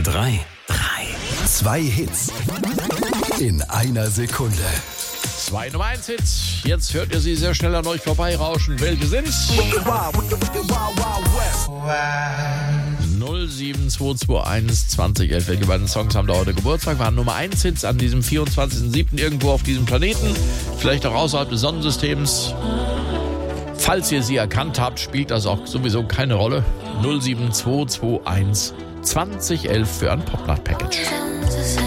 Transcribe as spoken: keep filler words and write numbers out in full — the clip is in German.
drei. drei. Zwei Hits in einer Sekunde. Zwei Nummer eins Hits. Jetzt hört ihr sie sehr schnell an euch vorbeirauschen. Welche sind's? null sieben zwei zwei eins zwanzig elf. Welche beiden Songs haben da heute Geburtstag? Waren Nummer eins Hits an diesem vierundzwanzigsten siebten irgendwo auf diesem Planeten. Vielleicht auch außerhalb des Sonnensystems. Falls ihr sie erkannt habt, spielt das auch sowieso keine Rolle. null sieben zwei zwei eins zwanzig elf für ein Popnacht-Package.